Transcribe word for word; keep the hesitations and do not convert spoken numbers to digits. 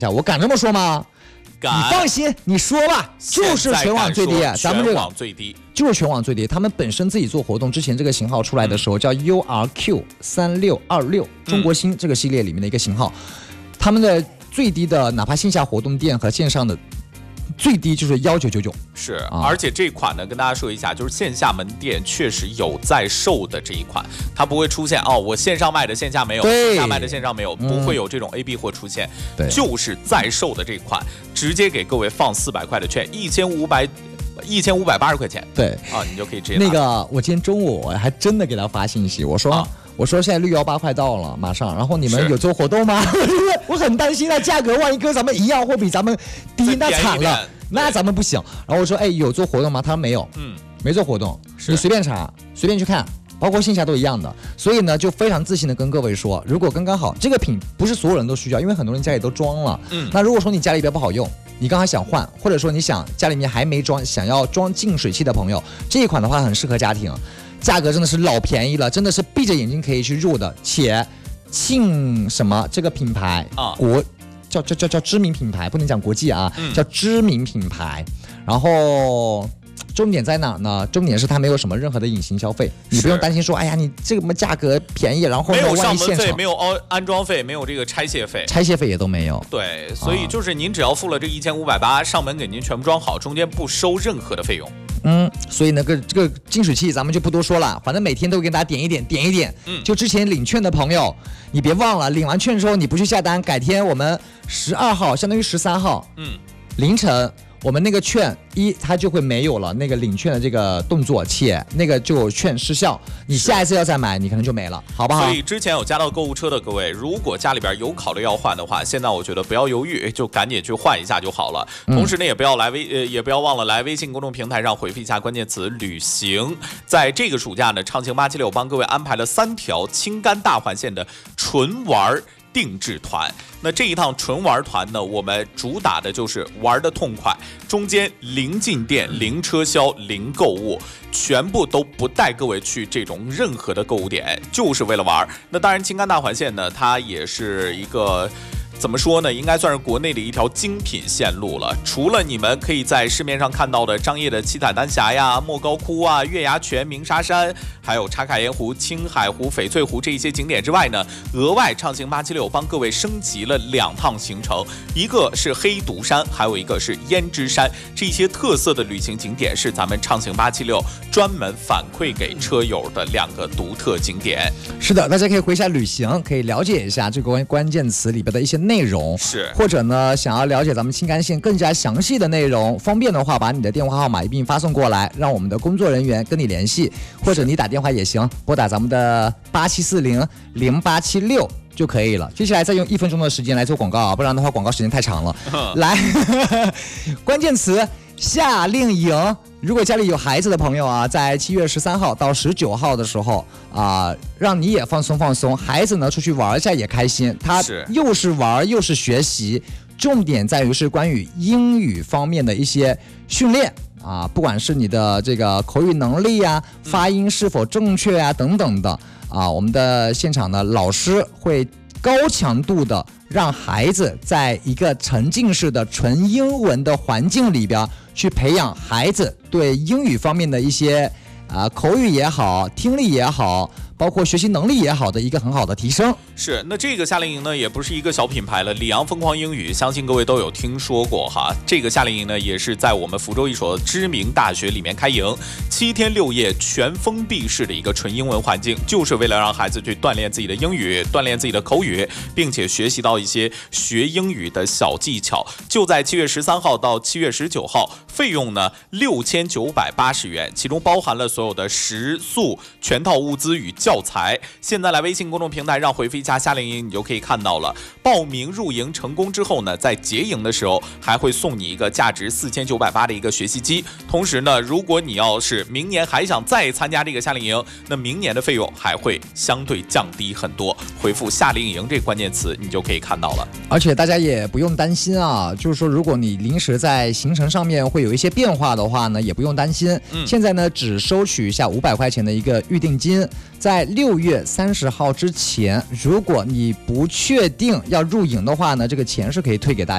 我敢这么说吗？你放心，你说吧，就是全网最低，咱们这个最低就是全网最低。他们本身自己做活动之前，这个型号出来的时候、嗯、叫 U R Q 三六二六，中国新这个系列里面的一个型号，嗯、他们的最低的哪怕线下活动店和线上的最低就是一九九九， 是、啊，而且这款呢，跟大家说一下，就是线下门店确实有在售的这一款，它不会出现哦，我线上卖的线下没有，线下卖的线上没有，不会有这种 A B 货出现， 对， 就是在售的这款，直接给各位放四百块的券，一千五百。一千五百八十块钱， 对啊，你就可以直接那个。我今天中午我还真的给他发信息，我说、啊、我说现在六幺八快到了，马上，然后你们有做活动吗？我很担心那价格，万一跟咱们一样或比咱们低，那惨了，那咱们不行。然后我说，哎，有做活动吗？他说没有，嗯，没做活动，你随便查，随便去看。包括线下都一样的，所以呢，就非常自信的跟各位说，如果刚刚好，这个品不是所有人都需要，因为很多人家里都装了。嗯，那如果说你家里边不好用，你刚好想换，或者说你想家里面还没装，想要装净水器的朋友，这一款的话很适合家庭，价格真的是老便宜了，真的是闭着眼睛可以去入的，且庆什么这个品牌啊，国叫叫叫叫知名品牌，不能讲国际啊，嗯、叫知名品牌，然后。重点在哪呢？重点是它没有什么任何的隐形消费，你不用担心说，哎呀，你这个价格便宜，然后没有上门费，没有安装费，没有这个拆卸费， 拆卸费也都没有。 对，所以就是您只要付了这一千五百八，上门给您全部装好，中间不收任何的费用。 嗯，所以呢，个这个净水器咱们就不多说了，反正每天都给大家点一点，点一点。嗯，就之前领券的朋友，你别忘了，领完券之后你不去下单，改天我们十二号，相当于十三号，嗯，凌晨。我们那个券一，它就会没有了那个领券的这个动作，且那个就券失效，你下一次要再买，你可能就没了，好不好？ 所以之前有加到购物车的各位，如果家里边有考虑要换的话，现在我觉得不要犹豫，就赶紧去换一下就好了。嗯、同时呢，也不要来微呃，也不要忘了来微信公众平台上回复一下关键词“旅行”。在这个暑假呢，畅行八七六帮各位安排了三条青甘大环线的纯玩定制团。那这一趟纯玩团呢，我们主打的就是玩的痛快，中间零进店、零车销、零购物，全部都不带各位去这种任何的购物点，就是为了玩。那当然，青甘大环线呢，它也是一个。怎么说呢？应该算是国内的一条精品线路了。除了你们可以在市面上看到的张掖的七彩丹霞呀、莫高窟啊、月牙泉、鸣沙山，还有茶卡盐湖、青海湖、翡翠湖这些景点之外呢，额外畅行八七六帮各位升级了两趟行程，一个是黑独山，还有一个是胭脂山。这些特色的旅行景点是咱们畅行八七六专门反馈给车友的两个独特景点。 是的，大家可以回一下旅行，可以了解一下这个关键词里边的一些内容， 是， 或者呢，想要了解咱们青甘线更加详细的内容，方便的话，把你的电话号码一并发送过来，让我们的工作人员跟你联系，或者你打电话也行，拨打咱们的八七四零零八七六就可以了。接下来再用一分钟的时间来做广告啊，不然的话广告时间太长了。来，关键词夏令营。如果家里有孩子的朋友啊，在七月十三号到十九号的时候啊、呃，让你也放松放松，孩子呢出去玩一下也开心，他又是玩又是学习，重点在于是关于英语方面的一些训练啊，不管是你的这个口语能力啊，发音是否正确啊等等的啊，我们的现场的老师会高强度的让孩子在一个沉浸式的纯英文的环境里边去培养孩子对英语方面的一些啊、呃、口语也好，听力也好，包括学习能力也好的一个很好的提升。 是，那这个夏令营呢，也不是一个小品牌了，里昂疯狂英语，相信各位都有听说过哈。这个夏令营呢，也是在我们福州一所知名大学里面开营，七天六夜全封闭式的一个纯英文环境，就是为了让孩子去锻炼自己的英语，锻炼自己的口语，并且学习到一些学英语的小技巧。就在七月十三号到七月十九号，费用呢六千九百八十元，其中包含了所有的食宿、全套物资与教材。现在来微信公众平台上回复一下夏令营，你就可以看到了。报名入营成功之后呢，在结营的时候还会送你一个价值四千九百八的一个学习机。同时呢，如果你要是明年还想再参加这个夏令营，那明年的费用还会相对降低很多。回复夏令营这个关键词，你就可以看到了。 而且大家也不用担心啊，就是说如果你临时在行程上面会有一些变化的话呢，也不用担心。嗯、现在呢，只收取一下五百块钱的一个预定金，在六月三十号之前，如果你不确定要入营的话呢，这个钱是可以退给大家。